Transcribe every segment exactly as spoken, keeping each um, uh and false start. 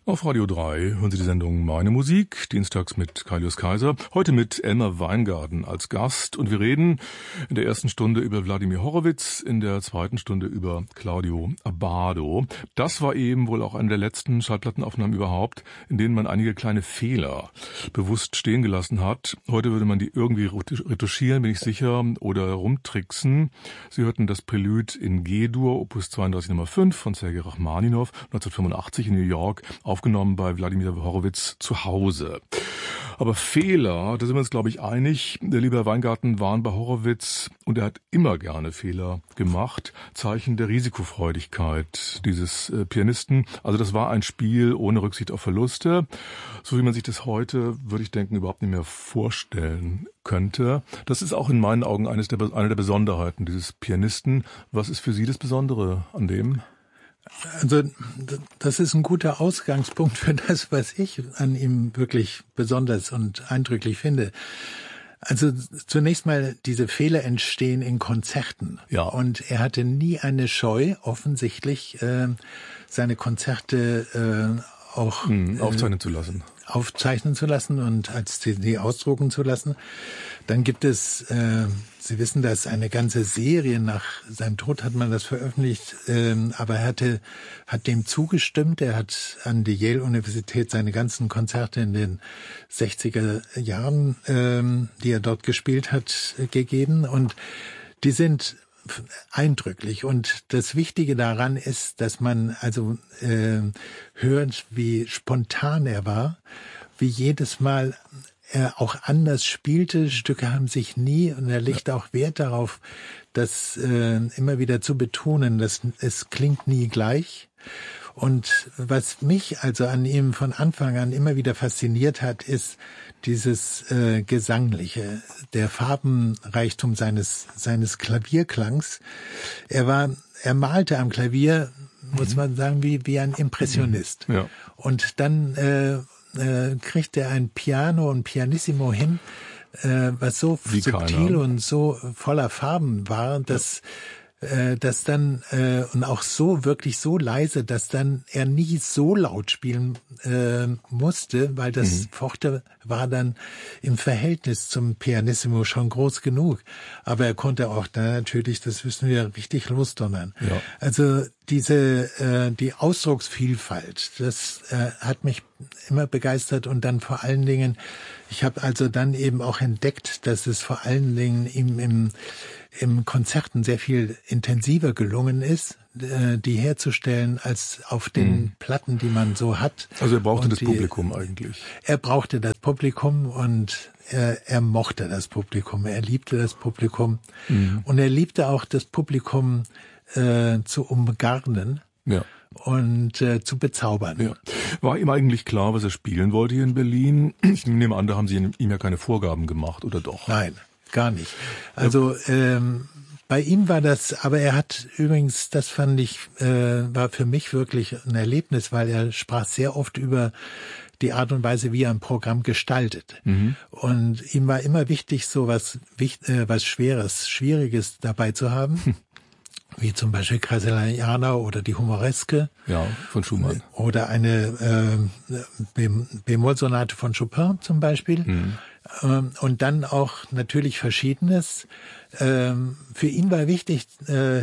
Auf Radio drei hören Sie die Sendung Meine Musik, dienstags mit Kaius Kaiser, heute mit Elmar Weingarten als Gast. Und wir reden in der ersten Stunde über Wladimir Horowitz, in der zweiten Stunde über Claudio Abbado. Das war eben wohl auch eine der letzten Schallplattenaufnahmen überhaupt, in denen man einige kleine Fehler bewusst stehen gelassen hat. Heute würde man die irgendwie retuschieren, bin ich sicher, oder rumtricksen. Sie hörten das Prälude in G-Dur, Opus zweiunddreißig Nummer fünf von Sergei Rachmaninow, neunzehnhundertfünfundachtzig in New York, aufgenommen bei Wladimir Horowitz zu Hause. Aber Fehler, da sind wir uns, glaube ich, einig. Der liebe Herr Weingarten waren bei Horowitz und er hat immer gerne Fehler gemacht. Zeichen der Risikofreudigkeit dieses äh, Pianisten. Also das war ein Spiel ohne Rücksicht auf Verluste. So wie man sich das heute, würde ich denken, überhaupt nicht mehr vorstellen könnte. Das ist auch in meinen Augen eines der, eine der Besonderheiten dieses Pianisten. Was ist für Sie das Besondere an dem? Also das ist ein guter Ausgangspunkt für das, was ich an ihm wirklich besonders und eindrücklich finde. Also zunächst mal, diese Fehler entstehen in Konzerten. Ja. Und er hatte nie eine Scheu, offensichtlich äh, seine Konzerte äh, auch mhm, aufzeichnen äh, zu lassen. aufzeichnen zu lassen und als C D ausdrucken zu lassen. Dann gibt es, äh, Sie wissen das, eine ganze Serie, nach seinem Tod hat man das veröffentlicht, äh, aber er hatte, hat dem zugestimmt. Er hat an die Yale-Universität seine ganzen Konzerte in den sechziger Jahren, äh, die er dort gespielt hat, äh, gegeben. Und die sind eindrücklich. Und das Wichtige daran ist, dass man also äh, hört, wie spontan er war, wie jedes Mal er auch anders spielte. Stücke haben sich nie, und er legt auch Wert darauf, das äh, immer wieder zu betonen, dass es klingt nie gleich. Und was mich also an ihm von Anfang an immer wieder fasziniert hat, ist dieses äh, Gesangliche, der Farbenreichtum seines seines Klavierklangs. Er war, er malte am Klavier, muss mhm. man sagen, wie wie ein Impressionist. Mhm. Ja. Und dann äh, äh, kriegt er ein Piano und Pianissimo hin, äh, was so wie subtil keiner. und so voller Farben war, dass ja. Das dann äh, und auch so wirklich so leise, dass dann er nie so laut spielen äh, musste, weil das mhm. Forte war dann im Verhältnis zum Pianissimo schon groß genug. Aber er konnte auch da natürlich, das wissen wir, richtig losdonnern. Ja. Also diese äh, die Ausdrucksvielfalt, das äh, hat mich immer begeistert und dann vor allen Dingen, ich habe also dann eben auch entdeckt, dass es vor allen Dingen ihm im im Konzerten sehr viel intensiver gelungen ist, äh, die herzustellen, als auf den mhm. Platten, die man so hat. Also er brauchte und das die, Publikum eigentlich. Er brauchte das Publikum und er, er mochte das Publikum. Er liebte das Publikum. Mhm. Und er liebte auch das Publikum äh, zu umgarnen. Ja. Und äh, zu bezaubern. Ja. War ihm eigentlich klar, was er spielen wollte hier in Berlin? Ich nehme an, da haben Sie ihm ja keine Vorgaben gemacht, oder doch? Nein, gar nicht. Also ähm, bei ihm war das, aber er hat übrigens, das fand ich, äh, war für mich wirklich ein Erlebnis, weil er sprach sehr oft über die Art und Weise, wie er ein Programm gestaltet. Mhm. Und ihm war immer wichtig, so was, äh, was Schweres, Schwieriges dabei zu haben. Hm. Wie zum Beispiel Kreiseliana oder die Humoreske. Ja, von Schumann. Oder eine äh, Bemol-Sonate von Chopin zum Beispiel. Mhm. Ähm, und dann auch natürlich Verschiedenes. Ähm, für ihn war wichtig, äh,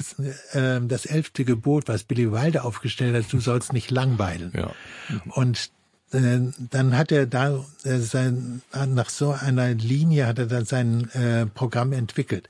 äh, das elfte Gebot, was Billy Wilder aufgestellt hat, du sollst nicht langweilen. Ja. Mhm. Und äh, dann hat er da äh, sein, nach so einer Linie hat er dann sein äh, Programm entwickelt.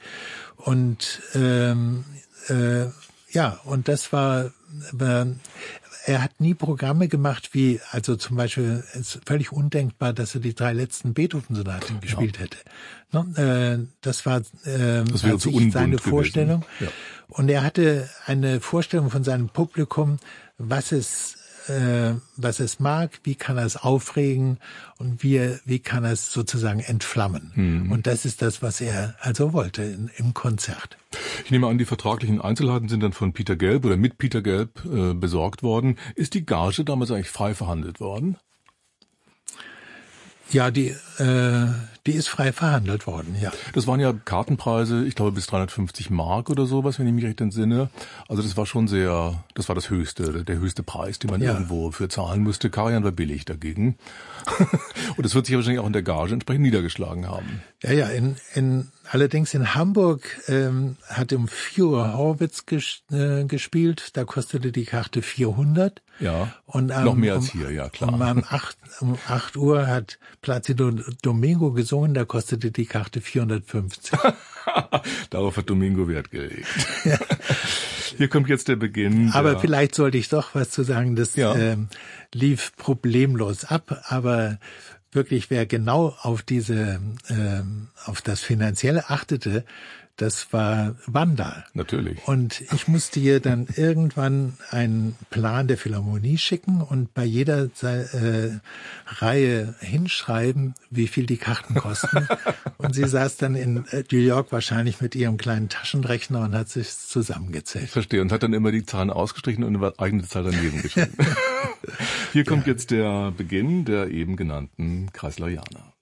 Und ähm, Äh, ja, und das war, äh, er hat nie Programme gemacht wie, also zum Beispiel, es ist völlig undenkbar, dass er die drei letzten Beethoven-Sonaten gespielt hätte. No? Äh, das war äh, das wäre zu unbunt seine Vorstellung. Ja. Und er hatte eine Vorstellung von seinem Publikum, was es äh, was es mag, wie kann er es aufregen und wie, wie kann er es sozusagen entflammen. Mhm. Und das ist das, was er also wollte in, im Konzert. Ich nehme an, die vertraglichen Einzelheiten sind dann von Peter Gelb oder mit Peter Gelb äh, besorgt worden. Ist die Gage damals eigentlich frei verhandelt worden? Ja, die, äh, Die ist frei verhandelt worden, ja. Das waren ja Kartenpreise, ich glaube bis dreihundertfünfzig Mark oder sowas, wenn ich mich recht entsinne. Also das war schon sehr, das war das höchste, der höchste Preis, den man ja. irgendwo für zahlen musste. Karajan war billig dagegen. Und das wird sich wahrscheinlich auch in der Gage entsprechend niedergeschlagen haben. Ja, ja, in, in, allerdings in Hamburg ähm, hat um vier Uhr Horowitz ges, äh, gespielt, da kostete die Karte vierhundert. Ja, und um, noch mehr als um, hier, ja klar. Um, um, acht, um acht Uhr hat Placido Domingo gesungen, da kostete die Karte vierhundertfünfzig. Darauf hat Domingo Wert gelegt. Ja. Hier kommt jetzt der Beginn. Aber der vielleicht sollte ich doch was zu sagen, das ja. ähm, lief problemlos ab, aber wirklich, wer genau auf diese, ähm, auf das Finanzielle achtete, das war Wanda. Natürlich. Und ich musste ihr dann irgendwann einen Plan der Philharmonie schicken und bei jeder äh, Reihe hinschreiben, wie viel die Karten kosten. Und sie saß dann in New York wahrscheinlich mit ihrem kleinen Taschenrechner und hat sich zusammengezählt. Ich verstehe. Und hat dann immer die Zahlen ausgestrichen und eine eigene Zahl daneben geschrieben. Hier kommt ja. jetzt der Beginn der eben genannten Kreislerianer.